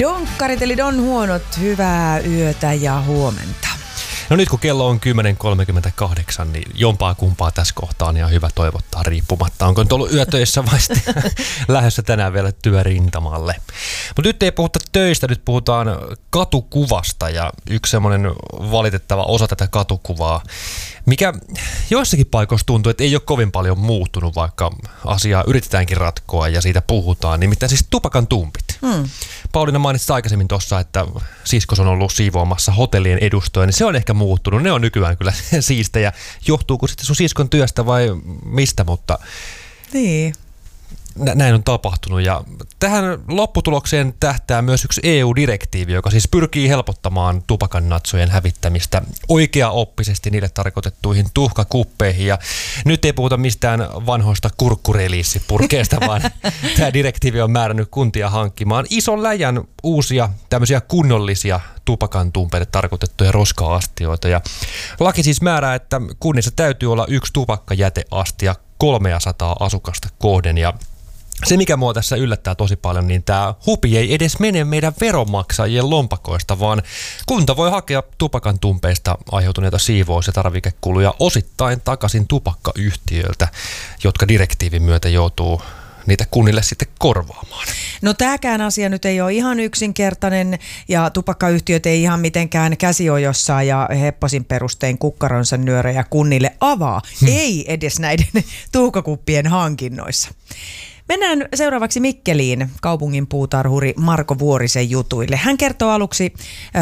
Donkkarit eli Don Huonot, hyvää yötä ja huomenta. No nyt kun kello on 10.38, niin jompaa kumpaa tässä kohtaa on ihan hyvä toivottaa riippumatta. Onko nyt ollut yötöissä vai lähdössä tänään vielä työrintamalle. Mutta nyt ei puhuta töistä, nyt puhutaan katukuvasta ja yksi semmoinen valitettava osa tätä katukuvaa, mikä joissakin paikoissa tuntuu, että ei ole kovin paljon muuttunut, vaikka asiaa yritetäänkin ratkoa ja siitä puhutaan. Nimittäin siis tupakan tumpit. Pauliina mainitsi aikaisemmin tuossa, että siskos on ollut siivoamassa hotellien edustoja, niin se on ehkä muuttunut. Ne on nykyään kyllä siistejä. Johtuuko sitten sun siskon työstä vai mistä, mutta niin. Näin on tapahtunut. Ja tähän lopputulokseen tähtää myös yksi EU-direktiivi, joka siis pyrkii helpottamaan tupakannatsojen hävittämistä oikeaoppisesti niille tarkoitettuihin tuhkakuppeihin. Ja nyt ei puhuta mistään vanhoista kurkkureliissipurkeista, vaan tämä direktiivi on määrännyt kuntia hankkimaan ison läjän uusia tämmöisiä kunnollisia tupakantumpeille tarkoitettuja roska-astioita. Ja laki siis määrää, että kunnissa täytyy olla yksi tupakkajäteastia 300 asukasta kohden. Ja se, mikä mua tässä yllättää tosi paljon, niin tämä hupi ei edes mene meidän veronmaksajien lompakoista, vaan kunta voi hakea tupakantumpeista aiheutuneita siivous- ja tarvikekuluja osittain takaisin tupakkayhtiöiltä, jotka direktiivin myötä joutuu niitä kunnille sitten korvaamaan. No tämäkään asia nyt ei ole ihan yksinkertainen ja tupakkayhtiöt ei ihan mitenkään käsiojossa ja hepposin perustein kukkaronsa nyörejä kunnille avaa. Ei edes näiden tuhkakuppien hankinnoissa. Mennään seuraavaksi Mikkeliin kaupungin puutarhuri Marko Vuorisen jutuille. Hän kertoo aluksi,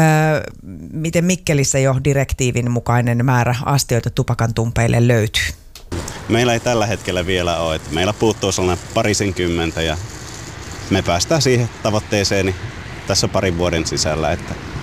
miten Mikkelissä jo direktiivin mukainen määrä astioita tupakantumpeille löytyy. Meillä ei tällä hetkellä vielä ole. Että meillä puuttuu sellainen 20 ja me päästään siihen tavoitteeseen tässä parin vuoden sisällä.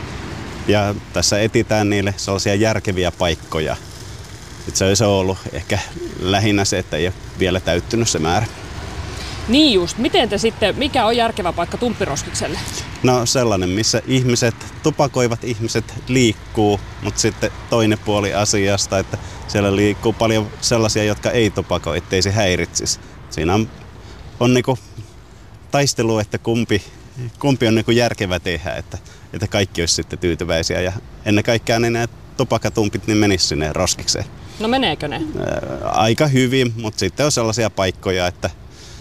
Ja tässä etsitään niille sellaisia järkeviä paikkoja. Se olisi ollut ehkä lähinnä se, että ei ole vielä täyttynyt se määrä. Niin just. Miten te sitten, mikä on järkevä paikka tumppiroskikselle? No sellainen, missä tupakoivat ihmiset liikkuu, mutta sitten toinen puoli asiasta, että siellä liikkuu paljon sellaisia, jotka ei tupakoi, ettei se häiritsisi. Siinä on niinku taistelu, että kumpi on niinku järkevä tehdä, että kaikki olisi sitten tyytyväisiä. Ja ennen kaikkea niin nämä tupakatumpit niin menisi sinne roskikseen. No meneekö ne? Aika hyvin, mutta sitten on sellaisia paikkoja, että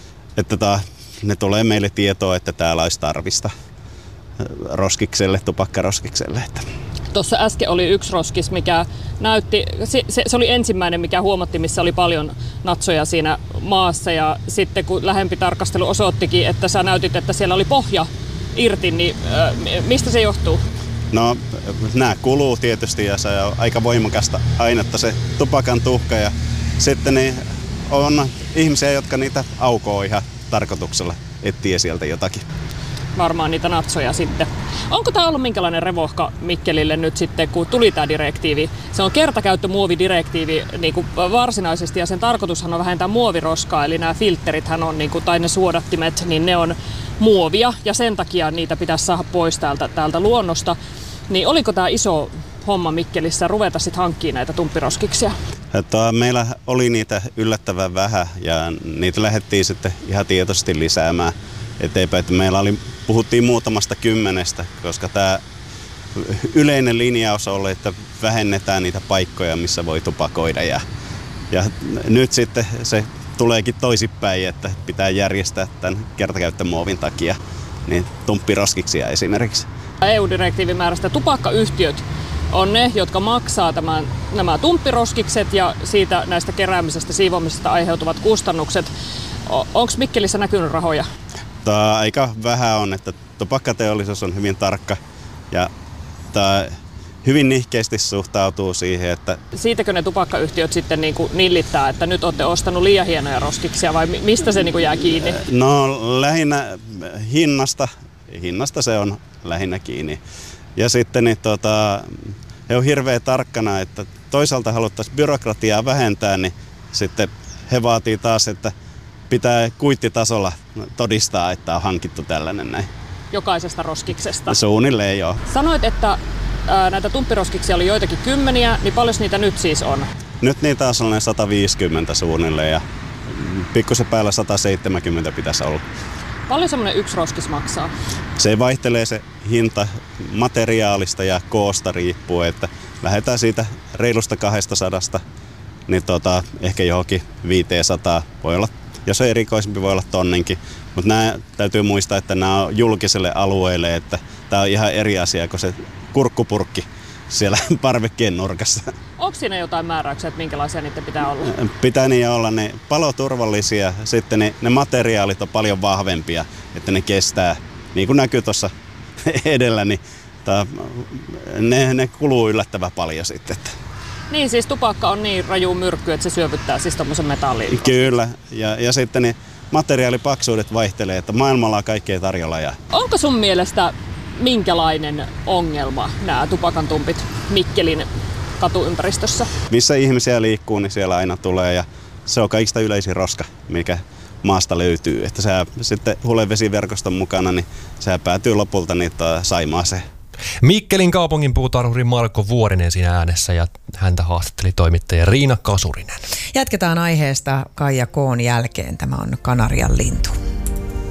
ne tulee meille tietoa, että täällä olisi tarvista roskikselle, tupakkaroskikselle. Tuossa äsken oli yksi roskis, mikä näytti, se oli ensimmäinen, mikä huomattiin, missä oli paljon natsoja siinä maassa. Ja sitten kun lähempi tarkastelu osoittikin, että sä näytit, että siellä oli pohja irti, niin mistä se johtuu? No nämä kuluu tietysti ja se on aika voimakasta ainetta se tupakan tuhka. Ja sitten niin on ihmisiä, jotka niitä aukoo ihan tarkoituksella, etsii sieltä jotakin. Varmaan niitä natsoja sitten. Onko tämä ollut minkälainen revohka Mikkelille nyt sitten, kun tuli tämä direktiivi? Se on kertakäyttömuovidirektiivi niin kuin varsinaisesti ja sen tarkoitushan on vähentää muoviroskaa. Eli nämä filterithän on, niin kuin, tai ne suodattimet, niin ne on muovia ja sen takia niitä pitäisi saada pois täältä luonnosta. Niin oliko tämä iso homma Mikkelissä ruveta sitten hankkimaan näitä tumppiroskiksia? Meillä oli niitä yllättävän vähän ja niitä lähdettiin sitten ihan tietoisesti lisäämään eteenpäin. Meillä puhuttiin muutamasta 10, koska tämä yleinen linjaus oli, että vähennetään niitä paikkoja, missä voi tupakoida. Ja nyt sitten se tuleekin toisinpäin, että pitää järjestää tämän kertakäyttömuovin takia niin tumppiroskiksia esimerkiksi. EU-direktiivin määrästä tupakkayhtiöt on ne, jotka maksaa nämä tumppiroskikset ja siitä näistä keräämisestä, siivoamisesta aiheutuvat kustannukset. Onko Mikkelissä näkynyt rahoja? Aika vähän on, että tupakkateollisuus on hyvin tarkka ja hyvin nihkeästi suhtautuu siihen, että... Siitäkö ne tupakkayhtiöt sitten niin kuin nillittää, että nyt olette ostanut liian hienoja roskiksia vai mistä se niin kuin jää kiinni? No lähinnä hinnasta se on lähinnä kiinni. Ja sitten niin, he on hirveän tarkkana, että toisaalta haluttaisiin byrokratiaa vähentää, niin sitten he vaatii taas, että pitää kuittitasolla todistaa, että on hankittu tällainen näin. Jokaisesta roskiksesta? Suunnilleen joo. Sanoit, että näitä tumppiroskiksia oli joitakin kymmeniä, niin paljon niitä nyt siis on? Nyt niitä on sellainen 150 suunnilleen ja pikkusen päällä 170 pitäisi olla. Paljon semmoinen yksi roskis maksaa? Se vaihtelee se hinta materiaalista ja koosta riippuen, että lähdetään siitä reilusta 200, niin ehkä johonkin 500 voi olla, jos on erikoisempi, voi olla tonninkin. Mutta nämä täytyy muistaa, että nämä on julkiselle alueelle, että tämä on ihan eri asia kuin se kurkkupurkki siellä parvekkien nurkassa. Onko siinä jotain määräyksiä, että minkälaisia niiden pitää olla? Pitää niin olla, ne paloturvallisia, sitten ne materiaalit on paljon vahvempia, että ne kestää, niin kuin näkyy tuossa edellä, niin ne kuluu yllättävän paljon sitten. Niin, siis tupakka on niin raju myrkky, että se syövyttää siis tommosen metallin. Kyllä, ja sitten ne materiaalipaksuudet vaihtelee, että maailmalla on kaikkea tarjolla. Onko sun mielestä minkälainen ongelma nämä tupakan tumpit Mikkelin katuympäristössä? Missä ihmisiä liikkuu, niin siellä aina tulee, ja se on kaikista yleisin roska, mikä maasta löytyy. Että se sitten hulevesiverkoston mukana, niin se päätyy lopulta Saimaaseen. Mikkelin kaupungin puutarhuri Marko Vuorinen siinä äänessä ja häntä haastatteli toimittaja Riina Kasurinen. Jatketaan aiheesta Kaija Koon jälkeen. Tämä on Kanarian lintu.